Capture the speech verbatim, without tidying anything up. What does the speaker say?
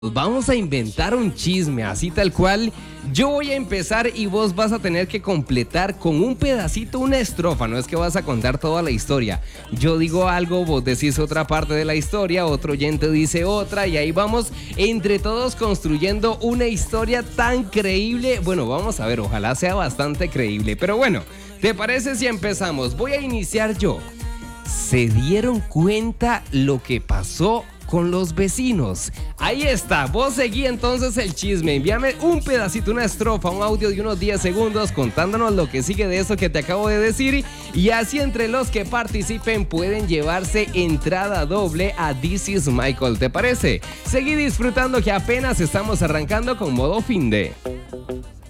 Vamos a inventar un chisme, así tal cual. Yo voy a empezar y vos vas a tener que completar con un pedacito una estrofa. No es que vas a contar toda la historia. Yo digo algo, vos decís otra parte de la historia, otro oyente dice otra y ahí vamos entre todos construyendo una historia tan creíble. Bueno, vamos a ver, ojalá sea bastante creíble. Pero bueno, ¿te parece si empezamos? Voy a iniciar yo. ¿Se dieron cuenta lo que pasó con los vecinos? Ahí está, vos seguí entonces el chisme. Envíame un pedacito, una estrofa, un audio de unos diez segundos contándonos lo que sigue de eso que te acabo de decir. Y así entre los que participen pueden llevarse entrada doble a This Is Michael. ¿Te parece? Seguí disfrutando que apenas estamos arrancando con modo fin de...